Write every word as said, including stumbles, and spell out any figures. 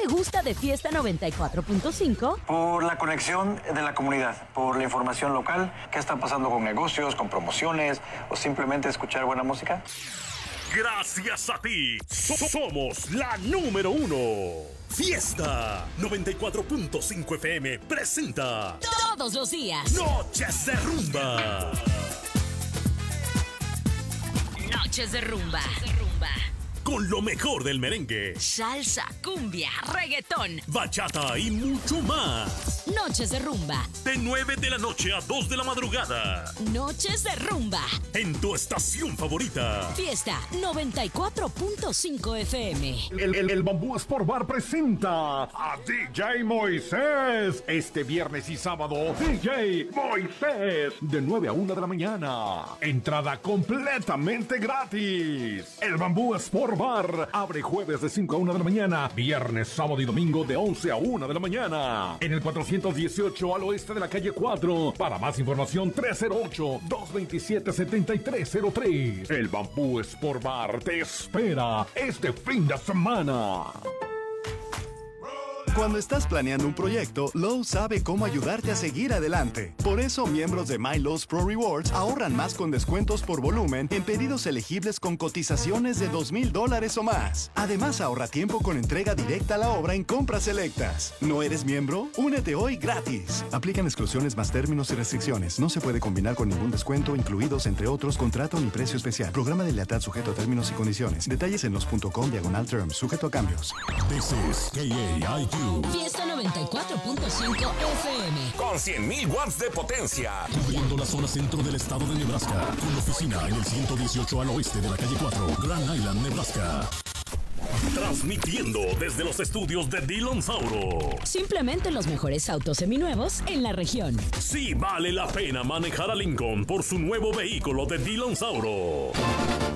te gusta de Fiesta noventa y cuatro punto cinco? Por la conexión de la comunidad, por la información local, qué está pasando con negocios, con promociones o simplemente escuchar buena música. Gracias a ti, so- somos la número uno. Fiesta noventa y cuatro punto cinco F M presenta Todos los días. Noches de Rumba. Noches de rumba. Con lo mejor del merengue, Salsa, cumbia, reggaetón. bachata y mucho más. Noches de rumba. De nueve de la noche a dos de la madrugada. Noches de rumba. En tu estación favorita. Fiesta noventa y cuatro punto cinco F M. El, el, el Bambú Sport Bar presenta a D J Moisés. Este viernes y sábado, D J Moisés. De nueve a una de la mañana. Entrada completamente gratis. El Bambú Sport Bar abre jueves de cinco a una de la mañana. Viernes, sábado y domingo de once a una de la mañana. En el cuatrocientos dieciocho al oeste de la calle cuatro. Para más información, tres cero ocho, dos dos siete, siete tres cero tres. El Bambú Sport Bar te espera este fin de semana. Cuando estás planeando un proyecto, Lowe's sabe cómo ayudarte a seguir adelante. Por eso, miembros de My Lowe's Pro Rewards ahorran más con descuentos por volumen en pedidos elegibles con cotizaciones de dos mil dólares o más. Además, ahorra tiempo con entrega directa a la obra en compras selectas. ¿No eres miembro? Únete hoy gratis. Aplican exclusiones más términos y restricciones. No se puede combinar con ningún descuento, incluidos, entre otros, contrato ni precio especial. Programa de lealtad sujeto a términos y condiciones. Detalles en los punto com diagonal terms, sujeto a cambios. This is K A I Q. Fiesta noventa y cuatro punto cinco F M. Con cien mil watts de potencia. Cubriendo la zona centro del estado de Nebraska. Con oficina en el ciento dieciocho al oeste de la calle cuatro. Grand Island, Nebraska. Transmitiendo desde los estudios de Dillon Sauro. Simplemente los mejores autos seminuevos en la región. Sí vale la pena manejar a Lincoln por su nuevo vehículo de Dillon Sauro.